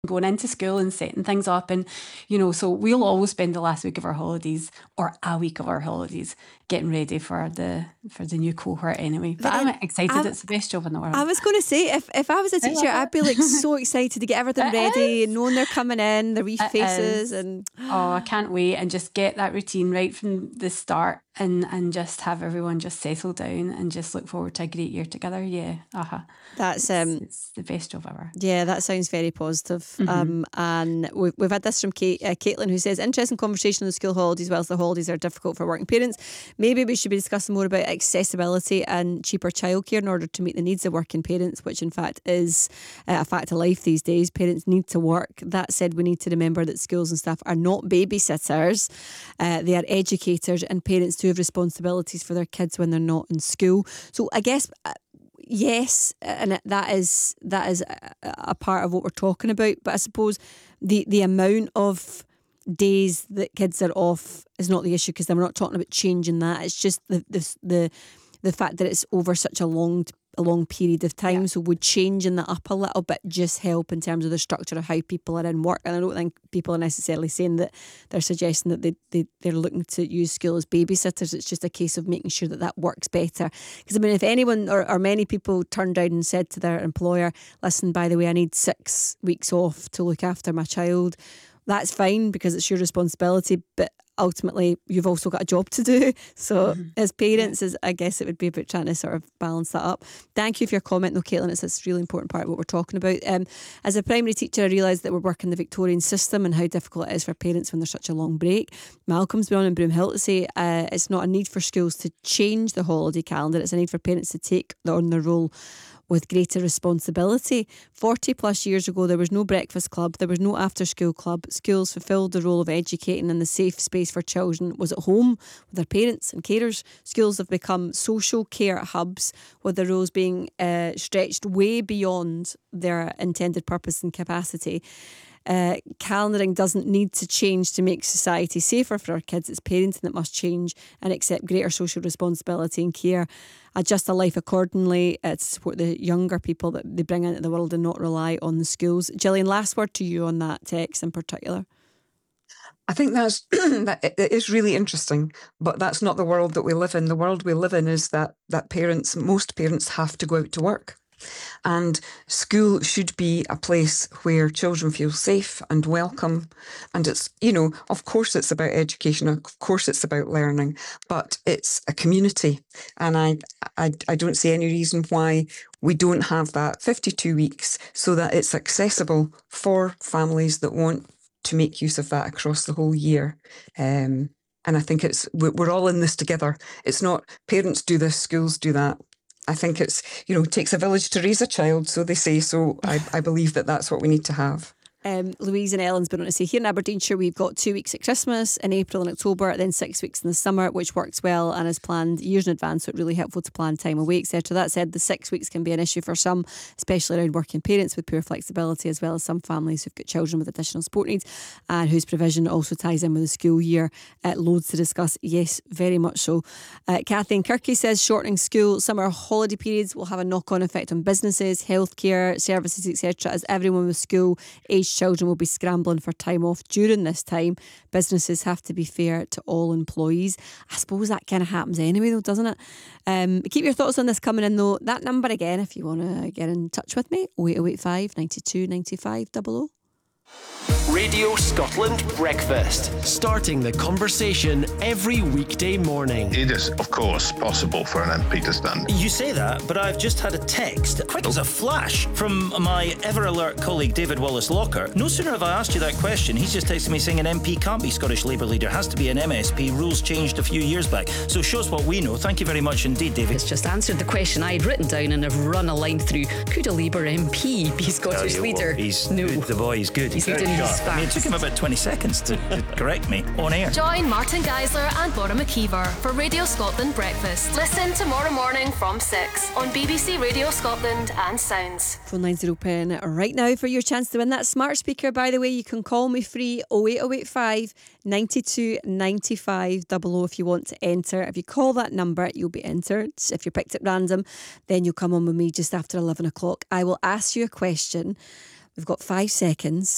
going into school and setting things up. And, so we'll always spend the last week of our holidays or a week of our holidays getting ready for the new cohort anyway. But I'm excited. It's the best job in the world. I was going to say, if I was a teacher, I'd be like so excited to get everything ready, knowing they're coming in, their wee faces. And I can't wait, and just get that routine right from the start and just have everyone just settle down and just look forward to a great year together. Yeah. That's it's the best job ever. Yeah, that sounds very positive. And we've had this from Caitlin, who says, interesting conversation on the school holidays. Whilst the holidays are difficult for working parents, maybe we should be discussing more about accessibility and cheaper childcare in order to meet the needs of working parents, which in fact is a fact of life these days. Parents need to work. That said, we need to remember that schools and staff are not babysitters. They are educators, and parents do have responsibilities for their kids when they're not in school. So I guess yes, and that is a part of what we're talking about. But I suppose the amount of days that kids are off is not the issue, because then we're not talking about changing that. It's just the fact that it's over such a long period of time. So would changing that up a little bit just help in terms of the structure of how people are in work? And I don't think people are necessarily saying that they're suggesting that they're looking to use school as babysitters. It's just a case of making sure that works better. Because I mean, if anyone or many people turned down and said to their employer, listen, by the way, I need 6 weeks off to look after my child, that's fine, because it's your responsibility, but ultimately you've also got a job to do. So as parents, I guess it would be about trying to sort of balance that up. Thank you for your comment though, Caitlin. It's a really important part of what we're talking about. As a primary teacher, I realised that we're working the Victorian system and how difficult it is for parents when there's such a long break. Malcolm's been on in Broomhill to say it's not a need for schools to change the holiday calendar, it's a need for parents to take on their role with greater responsibility. 40 plus years ago, there was no breakfast club, there was no after school club. Schools fulfilled the role of educating, and the safe space for children was at home with their parents and carers. Schools have become social care hubs, with the roles being stretched way beyond their intended purpose and capacity. Calendaring doesn't need to change to make society safer for our kids. It's parenting that must change and accept greater social responsibility and care. Adjust a life accordingly to support the younger people that they bring into the world and not rely on the schools. Gillian, last word to you on that text in particular. I think it is really interesting, but that's not the world that we live in. The world we live in is that most parents have to go out to work. And school should be a place where children feel safe and welcome. And it's, of course it's about education, of course it's about learning, but it's a community. And I don't see any reason why we don't have that 52 weeks so that it's accessible for families that want to make use of that across the whole year. And I think we're all in this together. It's not parents do this, schools do that. I think it's, it takes a village to raise a child, so they say. So I believe that that's what we need to have. Louise and Ellen's been on to say, here in Aberdeenshire we've got 2 weeks at Christmas in April and October, then 6 weeks in the summer, which works well and is planned years in advance, so it's really helpful to plan time away, etc. That said, the 6 weeks can be an issue for some, especially around working parents with poor flexibility, as well as some families who've got children with additional support needs and whose provision also ties in with the school year. Loads to discuss. Yes, very much so. Kathy and Kirky says shortening school summer holiday periods will have a knock-on effect on businesses, healthcare, services, etc. as everyone with school age children will be scrambling for time off during this time. Businesses have to be fair to all employees. I suppose that kind of happens anyway though, doesn't it? Keep your thoughts on this coming in though. That number again, if you want to get in touch with me, 08085 92 95 00. Radio Scotland Breakfast. Starting the conversation every weekday morning. It is, of course, possible for an MP to stand. You say that, but I've just had a text, quick as a flash, from my ever-alert colleague David Wallace-Locker. No sooner have I asked you that question, he's just texted me saying an MP can't be Scottish Labour leader, has to be an MSP. Rules changed a few years back. So shows what we know. Thank you very much indeed, David. It's just answered the question I had written down and have run a line through. Could a Labour MP be Scottish leader? No. The boy is good. He's leading his I mean, it took him about 20 seconds to correct me on air. Join Martin Geisler and Bora McKeever for Radio Scotland Breakfast. Listen tomorrow morning from 6 on BBC Radio Scotland and Sounds. Phone lines are open right now for your chance to win that smart speaker. By the way, you can call me free 08085 92 95 00 if you want to enter. If you call that number, you'll be entered. If you're picked at random, then you'll come on with me just after 11 o'clock. I will ask you a question. We've got 5 seconds.